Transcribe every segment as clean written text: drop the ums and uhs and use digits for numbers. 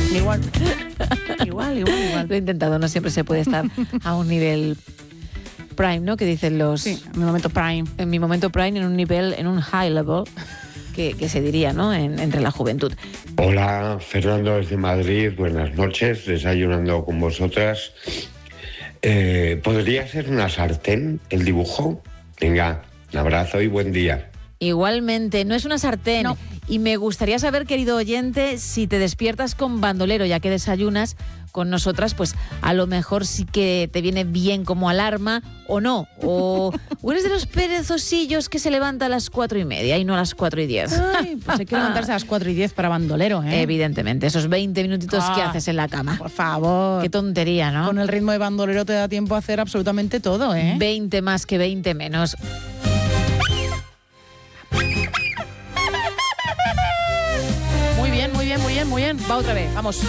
Igual. Lo he intentado, no siempre se puede estar a un nivel prime, ¿no? Que dicen los... Sí, en mi momento prime. En mi momento prime, en un nivel, en un high level, que se diría, ¿no? Entre la juventud. Hola, Fernando desde Madrid, buenas noches, desayunando con vosotras. ¿Podría ser una sartén el dibujo? Venga, un abrazo y buen día. Igualmente, no es una sartén. No. Y me gustaría saber, querido oyente, si te despiertas con bandolero, ya que desayunas con nosotras, pues a lo mejor sí que te viene bien como alarma o no. O eres de los perezosillos que se levanta a las 4:30 y no a las 4:10. Ay, pues hay que levantarse a las 4:10 para bandolero, ¿eh? Evidentemente, esos 20 minutitos que haces en la cama. Por favor. Qué tontería, ¿no? Con el ritmo de bandolero te da tiempo a hacer absolutamente todo, ¿eh? 20 más que 20 menos. Muy bien. Va otra vez, vamos.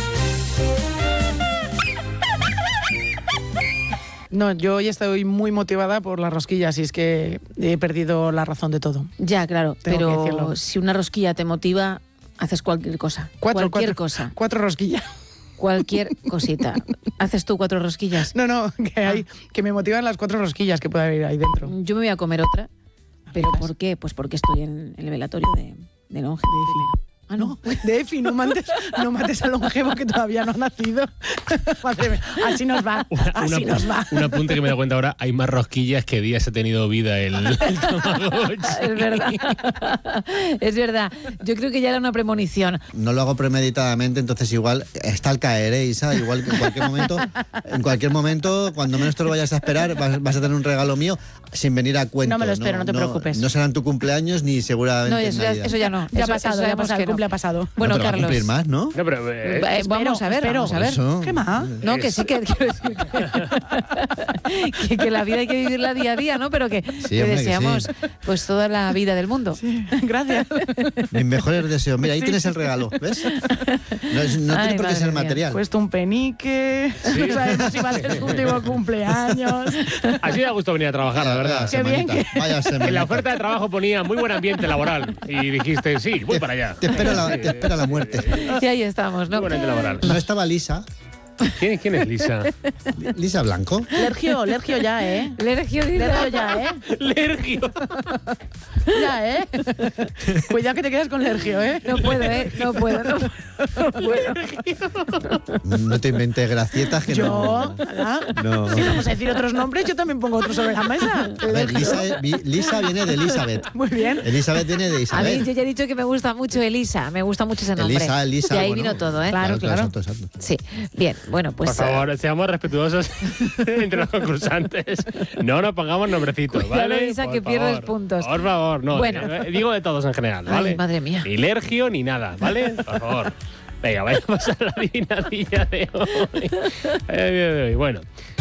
No, yo hoy estoy muy motivada por las rosquillas y es que he perdido la razón de todo. Ya, claro, Tengo que pero decirlo. si una rosquilla te motiva, haces cualquier cosa. Cualquier cosa. 4 rosquillas. Cualquier cosita. ¿Haces tú 4 rosquillas? No, que me motivan las 4 rosquillas que puede haber ahí dentro. Yo me voy a comer otra. ¿Pero por qué? Pues porque estoy en el velatorio de Longe. Ah, no. De Efi, no mates al longevo que todavía no ha nacido. Madre mía, así nos va. Un apunte que me da cuenta ahora, hay más rosquillas que días ha tenido vida el Tamagotchi. Es verdad. Es verdad. Yo creo que ya era una premonición. No lo hago premeditadamente, entonces igual está al caer, Isa. Igual que en cualquier momento, cuando menos te lo vayas a esperar, vas a tener un regalo mío sin venir a cuento. No me lo espero, no te preocupes. No será en tu cumpleaños ni seguramente No, en eso Navidad. ya no. Ya ha Eso pasado, sabemos que no. ha pasado. Bueno, no, pero va a Carlos. cumplir más, ¿no? No, pero, Vamos a ver. Eso. ¿Qué más? No, que sí, que quiero decir que la vida hay que vivirla día a día, ¿no? Pero que Sí, hombre, deseamos que sí. pues toda la vida del mundo. Sí, gracias. Mis mejores deseos. Mira, ahí Sí. tienes el regalo, ¿ves? No Ay, tiene por qué madre ser mía. material. Puesto un penique. No sabemos si va a ser su último cumpleaños. así da gusto venir a trabajar, la verdad. Qué bien Semanita. Vaya En semanita. la oferta de trabajo ponía muy buen ambiente laboral y dijiste, sí, voy para allá. Te espera la muerte. Y ahí estamos, ¿no? Muy buen ambiente laboral. No estaba Lisa. ¿Quién es Lisa? Lisa Blanco. Lergio ya, ¿eh? Lergio ya, ¿eh? Lergio. Ya, ¿eh? Cuidado que te quedas con Lergio, ¿eh? No puedo, ¿eh? No puedo. No te inventes gracietas que Yo, no. ¿verdad? No. Si vamos a decir otros nombres, yo también pongo otros sobre la mesa. A ver, Lisa viene de Elizabeth. Muy bien. Elizabeth viene de A mí Isabel. yo ya he dicho que me gusta mucho Elisa. Me gusta mucho ese nombre. Elisa. Y ahí bueno. vino todo, ¿eh? Claro. Exacto. Sí. Bien, bueno, pues... Por favor, seamos respetuosos entre los concursantes. No nos pongamos nombrecitos, Cuidado, ¿vale? Lisa, Por que pierdes favor. puntos. Por favor, no. Bueno. Digo de todos en general, Ay, ¿vale? madre mía. Ni Lergio ni nada, ¿vale? Por favor. Venga, vayamos a la adivinadilla de hoy. Bueno,